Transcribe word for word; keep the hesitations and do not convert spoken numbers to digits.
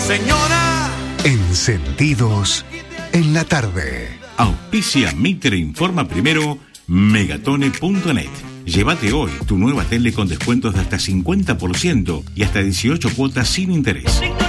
señora. Encendidos en la tarde. Auspicia Mitre Informa Primero, megatone punto net. Llévate hoy tu nueva tele con descuentos de hasta cincuenta por ciento y hasta dieciocho cuotas sin interés.